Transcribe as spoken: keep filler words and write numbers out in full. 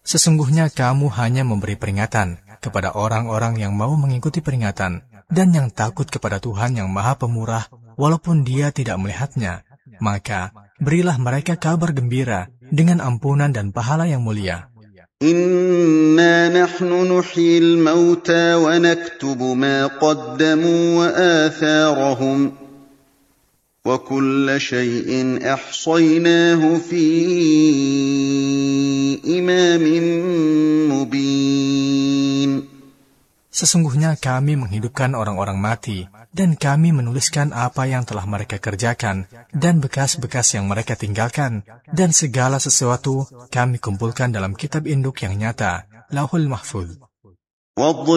Sesungguhnya kamu hanya memberi peringatan kepada orang-orang yang mau mengikuti peringatan dan yang takut kepada Tuhan yang Maha Pemurah, walaupun Dia tidak melihatnya. Maka berilah mereka kabar gembira dengan ampunan dan pahala yang mulia. Inna nahnu nuhyil mauta wa naktubu ma qaddamu wa atharahum wa kulla shay'in ahsaynahu fi imamin mubin. Sesungguhnya kami menghidupkan orang-orang mati, dan kami menuliskan apa yang telah mereka kerjakan, dan bekas-bekas yang mereka tinggalkan, dan segala sesuatu kami kumpulkan dalam kitab induk yang nyata, Lauhul Mahfuz.